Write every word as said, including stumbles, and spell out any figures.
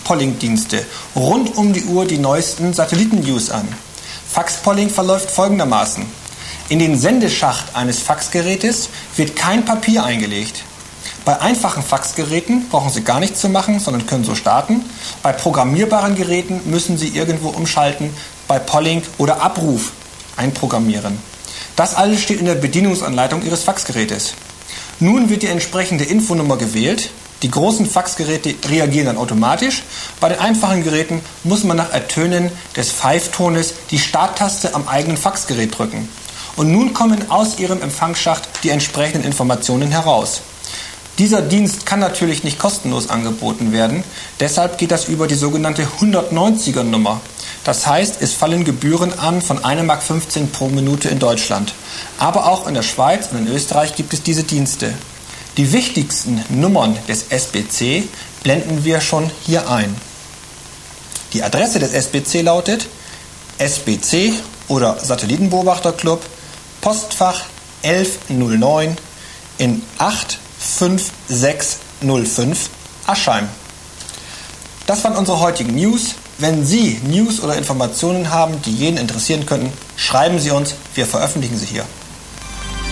Faxpolling-Dienste rund um die Uhr die neuesten Satelliten-News an. Faxpolling verläuft folgendermaßen. In den Sendeschacht eines Faxgerätes wird kein Papier eingelegt. Bei einfachen Faxgeräten brauchen Sie gar nichts zu machen, sondern können so starten. Bei programmierbaren Geräten müssen Sie irgendwo umschalten, bei Polling oder Abruf einprogrammieren. Das alles steht in der Bedienungsanleitung Ihres Faxgerätes. Nun wird die entsprechende Infonummer gewählt. Die großen Faxgeräte reagieren dann automatisch. Bei den einfachen Geräten muss man nach Ertönen des Pfeiftones die Starttaste am eigenen Faxgerät drücken. Und nun kommen aus Ihrem Empfangsschacht die entsprechenden Informationen heraus. Dieser Dienst kann natürlich nicht kostenlos angeboten werden, deshalb geht das über die sogenannte hundertneunziger Nummer. Das heißt, es fallen Gebühren an von ein Mark fünfzehn pro Minute in Deutschland. Aber auch in der Schweiz und in Österreich gibt es diese Dienste. Die wichtigsten Nummern des S B C blenden wir schon hier ein. Die Adresse des S B C lautet S B C oder Satellitenbeobachterclub, Postfach elfhundertneun in acht fünf sechs null fünf Aschheim. Das waren unsere heutigen News. Wenn Sie News oder Informationen haben, die jeden interessieren könnten, schreiben Sie uns, wir veröffentlichen sie hier.